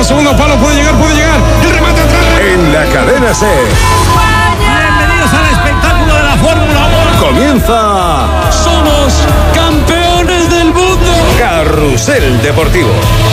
segundo palo, puede llegar. El remate atrás. En la cadena SER. Bienvenidos al espectáculo de la Fórmula 1. Comienza. Somos campeones del mundo. Carrusel Deportivo.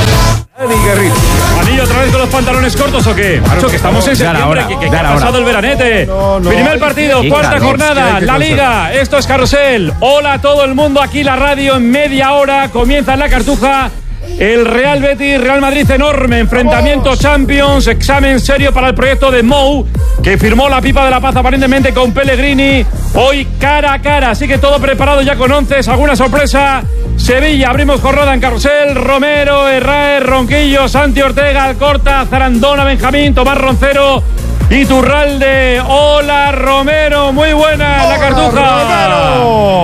Dani Garrido. ¿Anillo otra vez con los pantalones cortos o qué? Macho, que estamos en septiembre, que ha pasado el veranete. Primer partido, cuarta jornada, la Liga. Esto es Carrusel. Hola a todo el mundo, aquí la radio en media hora. Comienza en la Cartuja. El Real Betis, Real Madrid, enorme enfrentamiento Champions, examen serio para el proyecto de Mou, que firmó la pipa de la paz aparentemente con Pellegrini, hoy cara a cara, así que todo preparado ya con 11, alguna sorpresa. Sevilla, abrimos jornada en Carrusel, Romero, Herrera, Ronquillo, Santi Ortega, Alcorta, Zarandona, Benjamín, Tomás Roncero, Iturralde. Hola Romero, muy buena la Cartuja.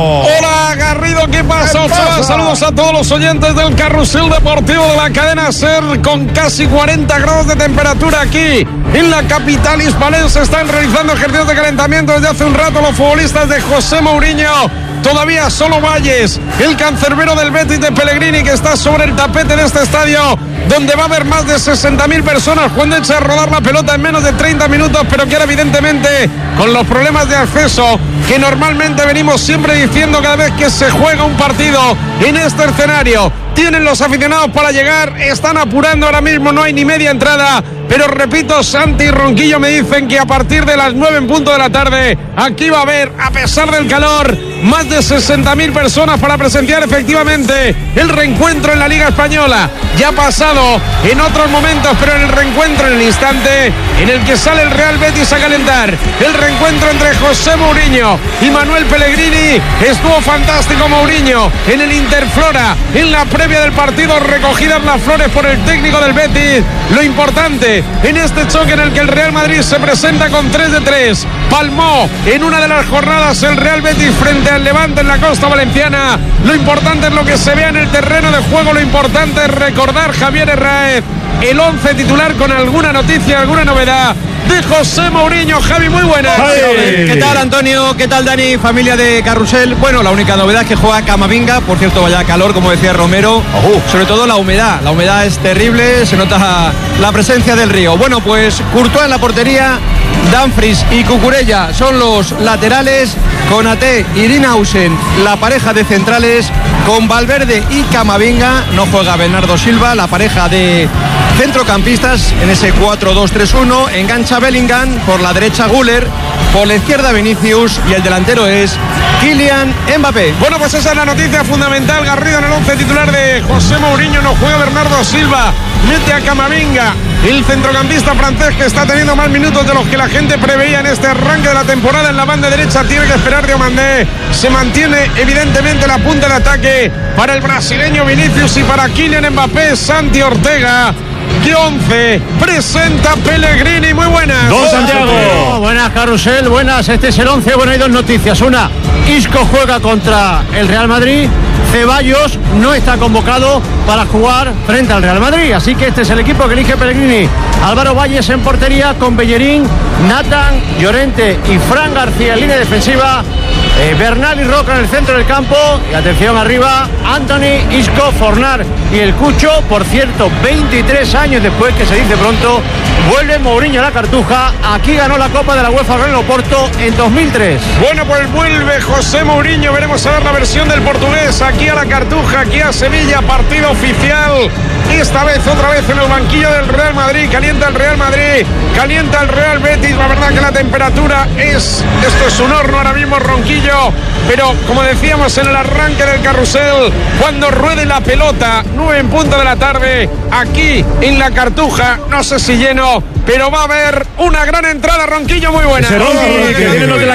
Hola Garrido, ¿qué pasa? Saludos a todos los oyentes del Carrusel Deportivo de la cadena SER, con casi 40 grados de temperatura aquí en la capital hispalense. Están realizando ejercicios de calentamiento desde hace un rato los futbolistas de José Mourinho. Todavía solo Valles, el cancerbero del Betis de Pellegrini, que está sobre el tapete de este estadio, donde va a haber más de 60.000 personas cuando echa a rodar la pelota en menos de 30 minutos, pero que ahora evidentemente con los problemas de acceso que normalmente venimos siempre diciendo cada vez que se juega un partido en este escenario, tienen los aficionados para llegar, están apurando ahora mismo, no hay ni media entrada, pero repito, Santi y Ronquillo me dicen que a partir de las 9 en punto de la tarde, aquí va a haber, a pesar del calor, más de 60.000 personas para presenciar efectivamente el reencuentro en la Liga Española. Ya ha pasado en otros momentos, pero en el reencuentro, en el instante en el que sale el Real Betis a calentar, el reencuentro entre José Mourinho y Manuel Pellegrini, estuvo fantástico Mourinho en el Interflora, en la previa del partido, recogidas las flores por el técnico del Betis. Lo importante en este choque en el que el Real Madrid se presenta con 3-3, palmó en una de las jornadas el Real Betis frente al Levante en la costa valenciana. Lo importante es lo que se vea en el terreno de juego, lo importante es recordar, Javier Herrera, el 11 titular con alguna noticia, alguna novedad de José Mourinho. Javi, muy buenas. ¿Qué tal, Antonio? ¿Qué tal, Dani? Familia de Carrusel. Bueno, la única novedad es que juega Camavinga. Por cierto, vaya calor, como decía Romero. Sobre todo la humedad. La humedad es terrible, se nota la presencia del río. Bueno, pues Courtois en la portería, Dumfries y Cucurella son los laterales, Konaté y Rinausen la pareja de centrales, con Valverde y Camavinga. No juega Bernardo Silva, la pareja de centrocampistas en ese 4-2-3-1. Engancha Bellingham, por la derecha Güler, por la izquierda Vinicius y el delantero es Kylian Mbappé. Bueno, pues esa es la noticia fundamental, Garrido, en el 11 titular de José Mourinho. No juega Bernardo Silva, mete a Camavinga, el centrocampista francés que está teniendo más minutos de los que la gente preveía en este arranque de la temporada. En la banda derecha tiene que esperar Diomandé. Se mantiene evidentemente la punta de ataque para el brasileño Vinicius y para Kylian Mbappé, Santi Ortega. ¿Qué 11 presenta Pellegrini? Muy buenas. Don Santiago. Buenas, Carrusel, buenas. Este es el 11. Bueno, hay dos noticias. Una, Isco juega contra el Real Madrid. Ceballos no está convocado para jugar frente al Real Madrid. Así que este es el equipo que elige Pellegrini. Álvaro Valles en portería con Bellerín, Nathan, Llorente y Fran García en línea defensiva. Bernal y Roca en el centro del campo. Y atención arriba, Anthony, Isco, Fornar y el Cucho. Por cierto, 23 años después, que se dice pronto, vuelve Mourinho a la Cartuja. Aquí ganó la Copa de la UEFA Gran Oporto en 2003. Bueno, pues vuelve José Mourinho. Veremos a ver la versión del portugués aquí a la Cartuja, aquí a Sevilla, partido oficial. Esta vez, otra vez en el banquillo del Real Madrid. Calienta el Real Madrid, calienta el Real Betis. La verdad que la temperatura esto es un horno ahora mismo, Ronquillo. Pero como decíamos en el arranque del Carrusel, cuando ruede la pelota, 9 en punto de la tarde, aquí en la Cartuja, no sé si lleno, pero va a haber una gran entrada, Ronquillo, muy buena. Ese Ronqui, que vienen los de la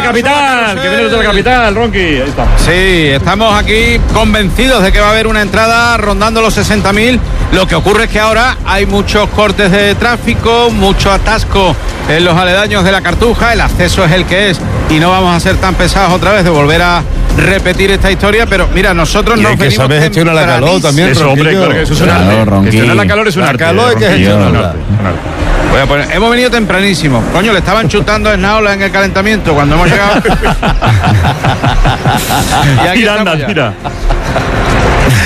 capital, Ronqui, ahí está. Sí, estamos aquí convencidos de que va a haber una entrada rondando los 60.000. Lo que ocurre es que ahora hay muchos cortes de tráfico, mucho atasco en los aledaños de la Cartuja. El acceso es el que es y no vamos a ser tan pesados otra vez de volver a repetir esta historia, pero mira, nosotros no que sabes gestionar la calor también. Eso, hombre, claro que eso es un arte. Gestionar la calor es un arte. La calor hay que gestionarla. Voy a poner, hemos venido tempranísimo. Coño, le estaban chutando a Esnaola en el calentamiento cuando hemos llegado. Y aquí anda, tira.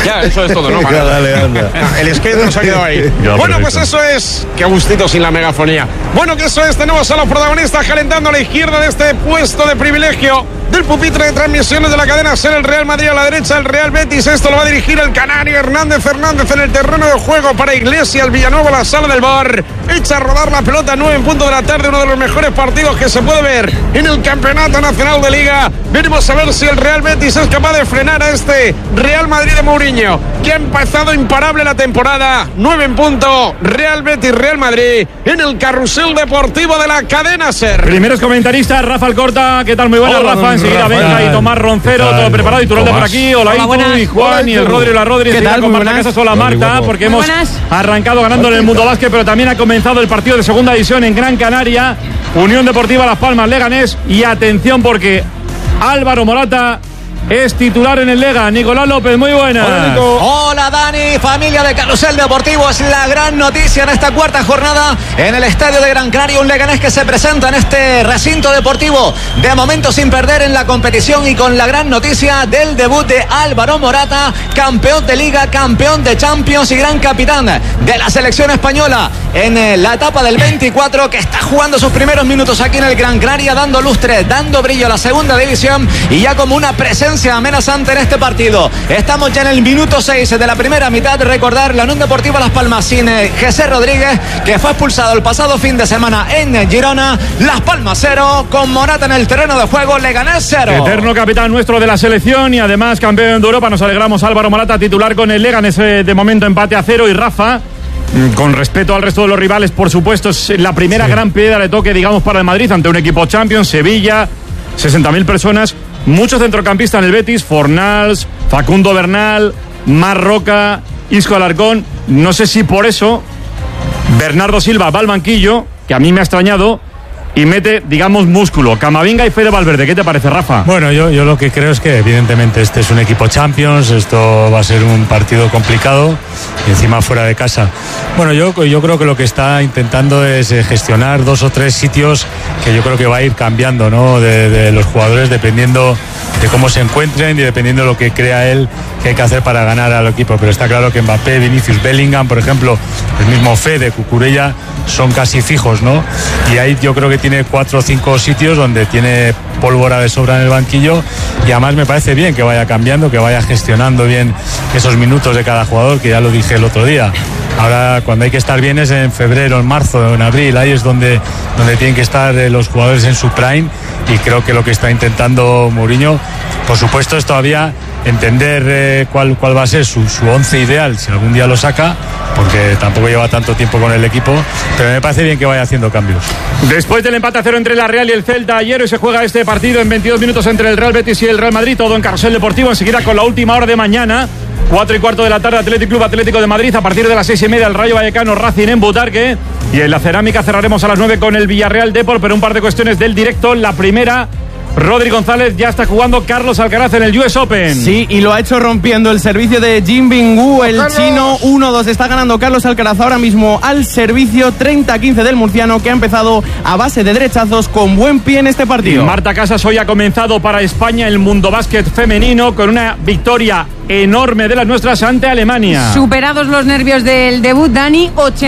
Ya, eso es todo, ¿no? Dale, anda. El skate nos ha quedado ahí. Ya, bueno, perfecto. pues eso es. Qué gustito sin la megafonía. Bueno, que eso es. Tenemos a los protagonistas calentando a la izquierda de este puesto de privilegio del pupitre de transmisiones de la cadena SER. El Real Madrid, a la derecha el Real Betis. Esto lo va a dirigir el canario Hernández Fernández en el terreno de juego para Iglesias. El Villanueva, la sala del bar. Echa a rodar la pelota, 9 en punto de la tarde. Uno de los mejores partidos que se puede ver en el Campeonato Nacional de Liga. Veremos a ver si el Real Betis es capaz de frenar a este Real Madrid de Mourinho, que ha empezado imparable la temporada. 9 en punto, Real Betis, Real Madrid, en el carrusel deportivo de la cadena SER. Primeros comentaristas, Rafa Alcorta, ¿qué tal? Muy buenas, Hola, Rafa. Enseguida Rafa. venga y Tomás Roncero, ¿Qué tal? todo preparado. Y Turralde por aquí. Hola, Itu, buenas. y Juan, Hola, y el Itu. Rodri, la Rodri. ¿Qué Enseguida tal? con Muy Marta buenas. Casas. Hola, Muy Marta, guapo. porque Muy hemos buenas. arrancado ganando en el Mundo Básquet, pero también ha comenzado el partido de segunda división en Gran Canaria. Unión Deportiva Las Palmas, Leganés. Y atención, porque Álvaro Morata es titular en el Lega. Nicolás López, muy buenas. Hola Dani, familia de Carrusel Deportivo. Es la gran noticia en esta cuarta jornada en el estadio de Gran Canaria. Un Leganés que se presenta en este recinto deportivo de momento sin perder en la competición y con la gran noticia del debut de Álvaro Morata, campeón de Liga, campeón de Champions y gran capitán de la selección española en la etapa del 24, que está jugando sus primeros minutos aquí en el Gran Canaria, dando lustre, dando brillo a la segunda división y ya como una presencia amenazante en este partido. Estamos ya en el minuto 6 de la primera mitad. Recordar la Unión Deportiva Las Palmas sin José Rodríguez, que fue expulsado el pasado fin de semana en Girona. Las Palmas 0, con Morata en el terreno de juego. Leganés 0. Eterno capitán nuestro de la selección y además campeón de Europa. Nos alegramos. Álvaro Morata titular con el Leganés, de momento empate a 0. Y Rafa, con respeto al resto de los rivales, por supuesto, es la primera gran piedra de toque, digamos, para el Madrid ante un equipo Champions. Sevilla, 60.000 personas, muchos centrocampistas en el Betis: Fornals, Facundo Bernal, Marroca, Isco Alarcón. No sé si por eso Bernardo Silva va al banquillo, que a mí me ha extrañado, y mete, digamos, músculo. Camavinga y Fede Valverde. ¿Qué te parece, Rafa? Bueno, yo lo que creo es que evidentemente este es un equipo Champions, esto va a ser un partido complicado y encima fuera de casa. Bueno, yo creo que lo que está intentando es gestionar 2 o 3 sitios que yo creo que va a ir cambiando, ¿no? de los jugadores dependiendo de cómo se encuentren y dependiendo de lo que crea él que hay que hacer para ganar al equipo. Pero está claro que Mbappé, Vinicius, Bellingham, por ejemplo, el mismo Fede, Cucurella, son casi fijos, ¿no? Y ahí yo creo que tiene 4 o 5 sitios donde tiene pólvora de sobra en el banquillo y además me parece bien que vaya cambiando, que vaya gestionando bien esos minutos de cada jugador, que ya lo dije el otro día. Ahora cuando hay que estar bien es en febrero, en marzo, en abril, ahí es donde tienen que estar los jugadores en su prime y creo que lo que está intentando Mourinho, por supuesto, es todavía entender cuál va a ser su 11 ideal, si algún día lo saca, porque tampoco lleva tanto tiempo con el equipo, pero me parece bien que vaya haciendo cambios. Después del empate a 0 entre la Real y el Celta ayer, hoy se juega este partido en 22 minutos entre el Real Betis y el Real Madrid, todo en Carrusel Deportivo. Enseguida con la última hora de mañana, 4:15 de la tarde, Athletic Club Atlético de Madrid. A partir de las 6:30, el Rayo Vallecano Racing en Butarque. Y en la Cerámica cerraremos a las 9 con el Villarreal Depor. Pero un par de cuestiones del directo. La primera: Rodri González ya está jugando Carlos Alcaraz en el US Open. Sí, y lo ha hecho rompiendo el servicio de Jin Bingwu, el chino. 1-2 está ganando Carlos Alcaraz ahora mismo al servicio. 30-15 del murciano, que ha empezado a base de derechazos con buen pie en este partido. Y Marta Casas, hoy ha comenzado para España el Mundo Básquet femenino con una victoria enorme de las nuestras ante Alemania. Superados los nervios del debut, Dani,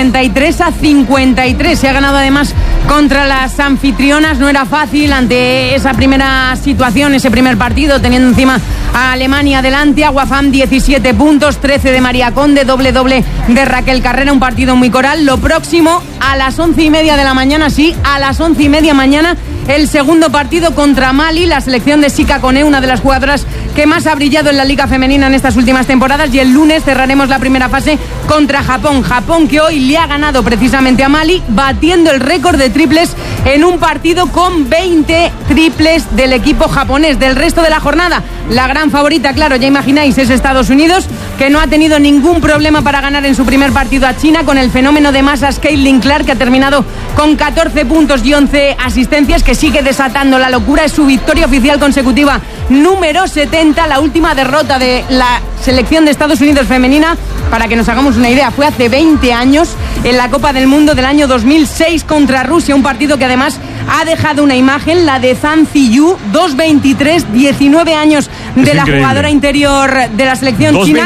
83-53. Se ha ganado además contra las anfitrionas. No era fácil ante esa primera situación, ese primer partido, teniendo encima a Alemania delante. Aguafam 17 puntos, 13 de María Conde, doble de Raquel Carrera. Un partido muy coral. Lo próximo a las 11:30 de la mañana, sí, a las 11:30 mañana, el segundo partido contra Mali, la selección de Sika Kone, una de las jugadoras que más ha brillado en la Liga Femenina en estas últimas temporadas. Y el lunes cerraremos la primera fase contra Japón. Japón que hoy le ha ganado precisamente a Mali, batiendo el récord de triples en un partido con 20 triples del equipo japonés. Del resto de la jornada, la gran favorita, claro, ya imagináis, es Estados Unidos, que no ha tenido ningún problema para ganar en su primer partido a China, con el fenómeno de masas Caitlin Clark, que ha terminado con 14 puntos y 11 asistencias, que sigue desatando la locura. Es su victoria oficial consecutiva número 70, la última derrota de la selección de Estados Unidos femenina, para que nos hagamos una idea, fue hace 20 años en la Copa del Mundo del año 2006 contra Rusia, un partido que además ha dejado una imagen, la de Zhang Ziyu, 2'23", 19 años de la jugadora interior de la selección china.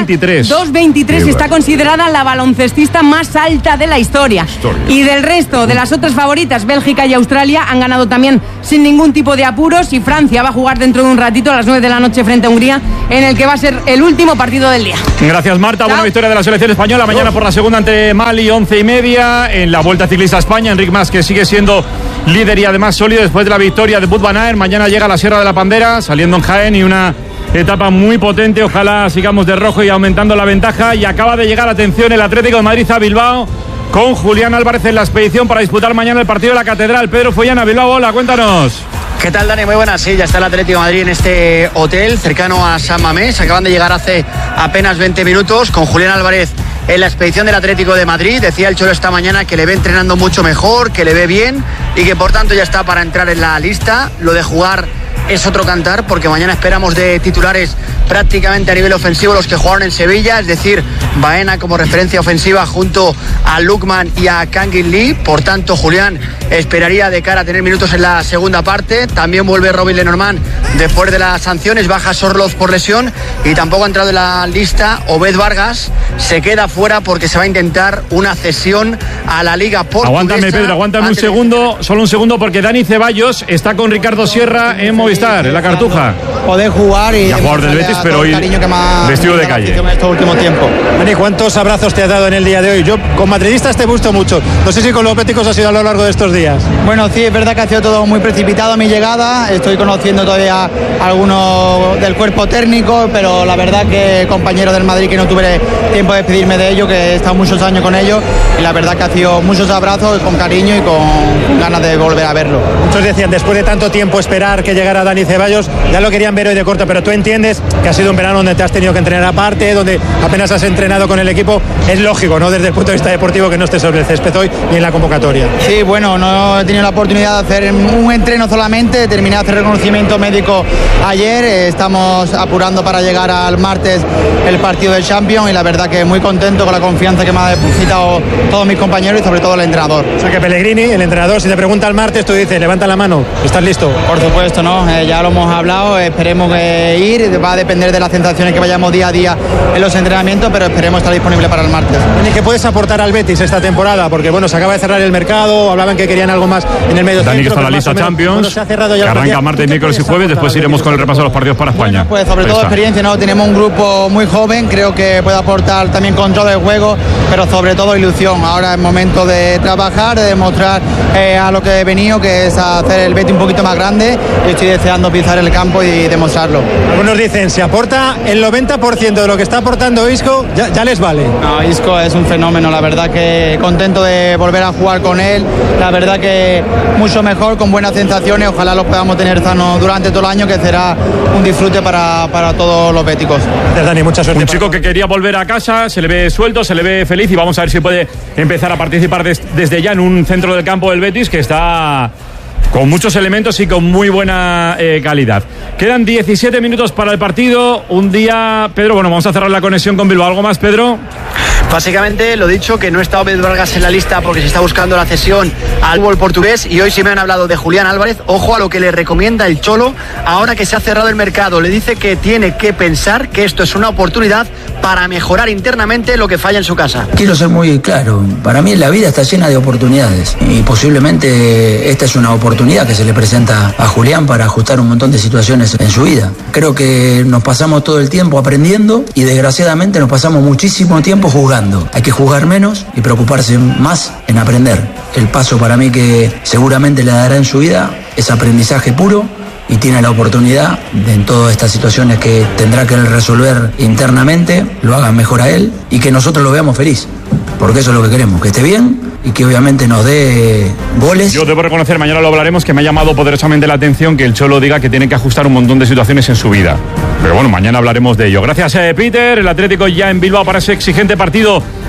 2'23", está considerada la baloncestista más alta de la historia. Y del resto de las otras favoritas, Bélgica y Australia, han ganado también sin ningún tipo de apuros, y Francia va a jugar dentro de un ratito a las 9 de la noche frente a Hungría, en el que va a ser el último partido del día. Gracias, Marta. Buena victoria de la selección española. Mañana por la segunda ante Mali, 11:30 en la Vuelta Ciclista a España. Enric Mas, que sigue siendo líder y además sólido después de la victoria de Wout van Aert. Mañana llega a la Sierra de la Pandera, saliendo en Jaén, y una etapa muy potente. Ojalá sigamos de rojo y aumentando la ventaja. Y acaba de llegar, atención, el Atlético de Madrid a Bilbao, con Julián Álvarez en la expedición para disputar mañana el partido de la Catedral. Pedro Follana, Bilbao, hola, cuéntanos. ¿Qué tal, Dani? Muy buenas. Sí, ya está el Atlético de Madrid en este hotel cercano a San Mamés. Acaban de llegar hace apenas 20 minutos con Julián Álvarez en la expedición del Atlético de Madrid. Decía el Cholo esta mañana que le ve entrenando mucho mejor, que le ve bien y que por tanto ya está para entrar en la lista. Lo de jugar es otro cantar, porque mañana esperamos de titulares prácticamente a nivel ofensivo los que jugaron en Sevilla, es decir, Baena como referencia ofensiva junto a Lukman y a Kangin Lee. Por tanto, Julián esperaría de cara a tener minutos en la segunda parte. También vuelve Robin Lenormand después de las sanciones, baja Sorloz por lesión, y tampoco ha entrado en la lista Obed Vargas. Se queda fuera porque se va a intentar una cesión a la Liga Portuguesa. Aguántame, Pedro, aguántame un segundo, solo un segundo, porque Dani Ceballos está con Ricardo Sierra en Movistar, en la Cartuja. Poder jugar y ya jugador del Betis, pero hoy vestido de calle. En este último tiempo. Dani, ¿cuántos abrazos te has dado en el día de hoy? Yo con madridistas te gusto mucho. No sé si con los béticos ha sido a lo largo de estos días. Bueno, sí, es verdad que ha sido todo muy precipitado a mi llegada. Estoy conociendo todavía algunos del cuerpo técnico, pero la verdad que compañeros del Madrid que no tuve tiempo de despedirme de ellos, que he estado muchos años con ellos, y la verdad que ha sido muchos abrazos con cariño y con ganas de volver a verlo. Muchos decían, después de tanto tiempo esperar que llegara Dani Ceballos, ya lo querían ver hoy de corto, pero tú entiendes que ha sido un verano donde te has tenido que entrenar aparte, donde apenas has entrenado con el equipo. Es lógico, ¿no?, desde el punto de vista deportivo, que no estés sobre el césped hoy ni en la convocatoria. Sí, bueno, no he tenido la oportunidad de hacer un entreno solamente, terminé de hacer reconocimiento médico ayer, estamos apurando para llegar al martes el partido del Champions, y la verdad que muy contento con la confianza que me ha depositado todos mis compañeros y sobre todo el entrenador. O sea que Pellegrini, el entrenador, si te pregunta el martes, tú dices, levanta la mano, ¿estás listo? Por supuesto, ¿no? Ya lo hemos hablado, esperemos ir, va a depender de las sensaciones que vayamos día a día en los entrenamientos, pero esperemos estar disponible para el martes. ¿Y qué puedes aportar al Betis esta temporada? Porque bueno, se acaba de cerrar el mercado, hablaban que querían algo más en el medio Dani, centro. que está la lista Champions, que arranca martes, miércoles y jueves, después iremos con el repaso de los partidos para España. Bueno, pues sobre todo experiencia, ¿no? Tenemos un grupo muy joven, creo que puede aportar también control del juego, pero sobre todo ilusión. Ahora es momento de trabajar, de demostrar a lo que he venido, que es hacer el Betis un poquito más grande, y estoy deseando pisar el campo y demostrarlo. Algunos dicen, si aporta el 90% de lo que está aportando Isco, ya les vale. No, Isco es un fenómeno, la verdad que contento de volver a jugar con él, la verdad que mucho mejor, con buenas sensaciones, ojalá los podamos tener sanos durante todo el año, que será un disfrute para todos los béticos. Dani, mucha suerte. Un chico que quería volver a casa, se le ve suelto, se le ve feliz, y vamos a ver si puede empezar a participar desde ya en un centro del campo del Betis que está con muchos elementos y con muy buena calidad. Quedan 17 minutos para el partido. Un día, Pedro, bueno, vamos a cerrar la conexión con Bilbao. ¿Algo más, Pedro? Básicamente lo dicho, que no está Obed Vargas en la lista porque se está buscando la cesión al fútbol portugués, y hoy sí me han hablado de Julián Álvarez. Ojo a lo que le recomienda el Cholo ahora que se ha cerrado el mercado. Le dice que tiene que pensar que esto es una oportunidad para mejorar internamente lo que falla en su casa. Quiero ser muy claro, para mí la vida está llena de oportunidades, y posiblemente esta es una oportunidad que se le presenta a Julián para ajustar un montón de situaciones en su vida. Creo que nos pasamos todo el tiempo aprendiendo, y desgraciadamente nos pasamos muchísimo tiempo juzgando. Hay que juzgar menos y preocuparse más en aprender. El paso para mí que seguramente le dará en su vida es aprendizaje puro, y tiene la oportunidad de, en todas estas situaciones que tendrá que resolver internamente, lo hagan mejor a él y que nosotros lo veamos feliz, porque eso es lo que queremos, que esté bien y que obviamente nos dé goles. Yo debo reconocer, mañana lo hablaremos, que me ha llamado poderosamente la atención que el Cholo diga que tiene que ajustar un montón de situaciones en su vida. Pero bueno, mañana hablaremos de ello. Gracias, Peter. El Atlético ya en Bilbao para ese exigente partido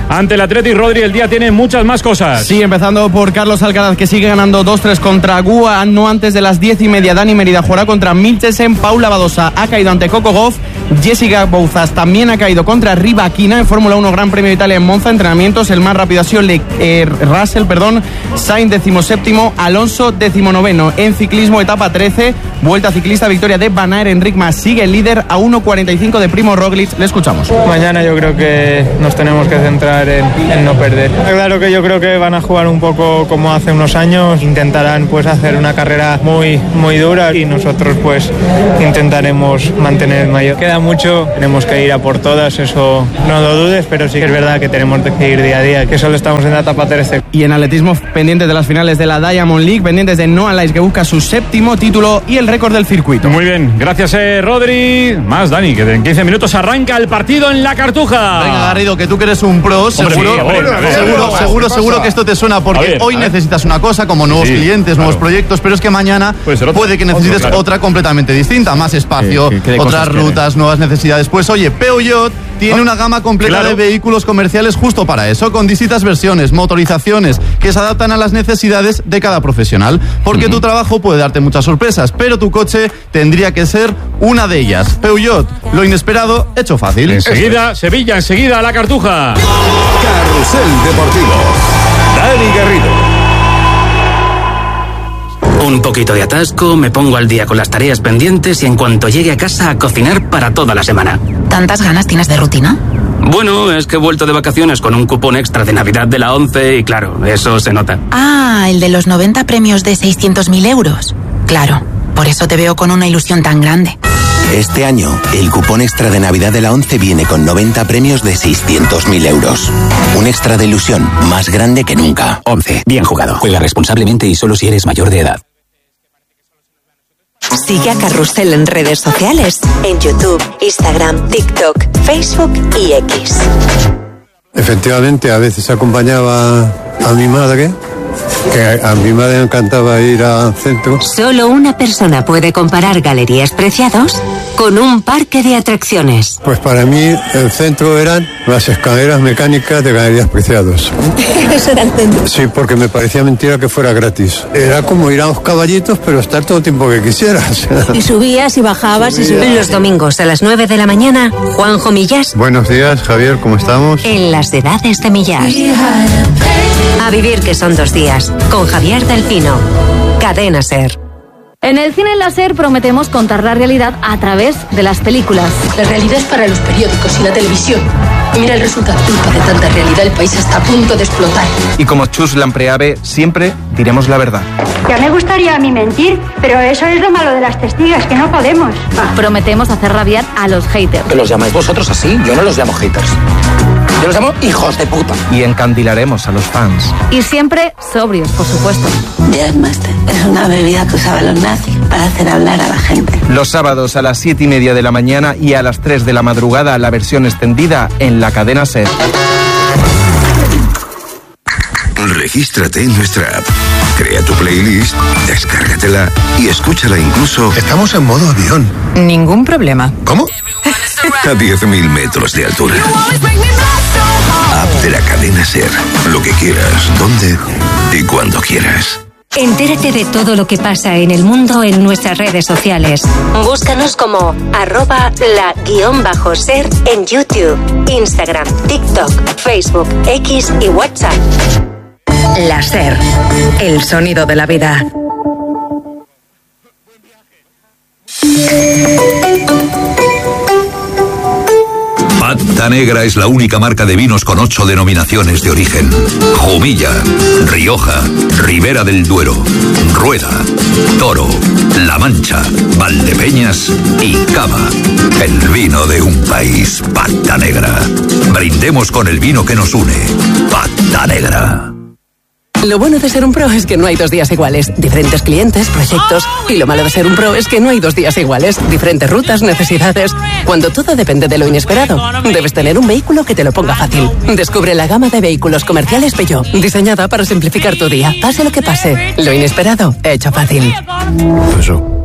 ante el Athletic. Rodri, el día tiene muchas más cosas. Sí, empezando por Carlos Alcaraz, que sigue ganando 2-3 contra Gua, no antes de las 10:30. Dani Mérida jugará contra Milchesen. Paula Badosa ha caído ante Coco Gauff. Jessica Bouzas también ha caído contra Rybakina en Fórmula 1 Gran Premio de Italia en Monza. Entrenamientos, el más rápido ha sido Russell, Sainz 17º, Alonso 19º. En ciclismo, etapa 13, vuelta ciclista, victoria de Van Aert. Enric Mas sigue el líder a 1:45 de Primo Roglic. Le escuchamos. Mañana yo creo que nos tenemos que centrar en no perder. Claro que yo creo que van a jugar un poco como hace unos años, intentarán pues hacer una carrera muy dura y nosotros pues intentaremos mantener el mayor. Queda mucho, tenemos que ir a por todas, eso no lo dudes, pero sí que es verdad que tenemos que ir día a día, que solo estamos en la etapa 13. Y en atletismo, pendientes de las finales de la Diamond League, pendientes de Noah Lyles, que busca su 7º título y el récord del circuito. Muy bien, gracias Rodri. Más Dani, que en 15 minutos arranca el partido en la Cartuja. Venga, Garrido, que tú que eres un pro, seguro que esto te suena, porque hoy necesitas una cosa, como nuevos clientes, nuevos proyectos, pero es que mañana puede que necesites otra completamente distinta, más espacio, otras rutas, nuevas necesidades. Pues oye, Peugeot tiene una gama completa de vehículos comerciales justo para eso, con distintas versiones, motorizaciones que se adaptan a las necesidades de cada profesional, porque tu trabajo puede darte muchas sorpresas, pero tu coche tendría que ser una de ellas. Peugeot, lo inesperado hecho fácil. Enseguida, Sevilla, enseguida la Cartuja. Carrusel Deportivo. Dani Garrido. Un poquito de atasco, me pongo al día con las tareas pendientes y en cuanto llegue a casa a cocinar para toda la semana. ¿Tantas ganas tienes de rutina? Bueno, es que he vuelto de vacaciones con un cupón extra de Navidad de la 11 y claro, eso se nota. Ah, el de los 90 premios de 600.000 euros. Claro, por eso te veo con una ilusión tan grande. Este año, el cupón extra de Navidad de la 11 viene con 90 premios de 600.000 euros. Un extra de ilusión más grande que nunca. 11. Bien jugado. Juega responsablemente y solo si eres mayor de edad. Sigue a Carrusel en redes sociales, en YouTube, Instagram, TikTok, Facebook y X. Efectivamente, a veces acompañaba a mi madre, que a mi madre encantaba ir al centro. Solo una persona puede comparar Galerías Preciados con un parque de atracciones. Pues para mí el centro eran las escaleras mecánicas de Galerías Preciados. Eso era el centro. Sí, porque me parecía mentira que fuera gratis. Era como ir a los caballitos, pero estar todo el tiempo que quisieras. Y subías y bajabas y subías. Los domingos a las 9 de la mañana, Juanjo Millás. Buenos días, Javier, ¿cómo estamos? En las edades de Millás. A vivir que son 2 días, con Javier del Pino. Cadena SER. En el cine láser prometemos contar la realidad a través de las películas. La realidad es para los periódicos y la televisión. Y mira el resultado. Culpa de tanta realidad, el país está a punto de explotar. Y como Chus Lampreave, siempre diremos la verdad. Ya me gustaría a mí mentir, pero eso es lo malo de las testigas, que no podemos. Prometemos hacer rabiar a los haters. ¿Que los llamáis vosotros así? Yo no los llamo haters. Yo los llamo hijos de puta. Y encandilaremos a los fans. Y siempre sobrios, por supuesto. Jazzmaster es una bebida que usaban los nazis para hacer hablar a la gente. Los sábados a las 7:30 de la mañana y a las 3 de la madrugada la versión extendida en la cadena SER. Regístrate en nuestra app. Crea tu playlist, descárgatela y escúchala incluso... Estamos en modo avión. Ningún problema. ¿Cómo? A 10.000 metros de altura. App de la cadena SER. Lo que quieras, donde y cuando quieras. Entérate de todo lo que pasa en el mundo en nuestras redes sociales. Búscanos como @la_ser en YouTube, Instagram, TikTok, Facebook, X y WhatsApp. La SER, el sonido de la vida. Pata Negra es la única marca de vinos con 8 denominaciones de origen. Jumilla, Rioja, Ribera del Duero, Rueda, Toro, La Mancha, Valdepeñas y Cava. El vino de un país, Pata Negra. Brindemos con el vino que nos une. Pata Negra. Lo bueno de ser un pro es que no hay 2 días iguales. Diferentes clientes, proyectos. Y lo malo de ser un pro es que no hay 2 días iguales. Diferentes rutas, necesidades. Cuando todo depende de lo inesperado, debes tener un vehículo que te lo ponga fácil. Descubre la gama de vehículos comerciales Peugeot, diseñada para simplificar tu día. Pase lo que pase, lo inesperado, hecho fácil. Eso.